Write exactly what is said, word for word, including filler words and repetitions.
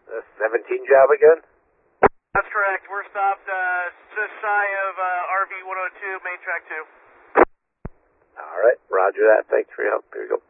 The seventeen job again? That's correct. We're stopped uh, just shy of uh, R V one oh two, main track two. All right, roger that. Thanks for your help. Here you go.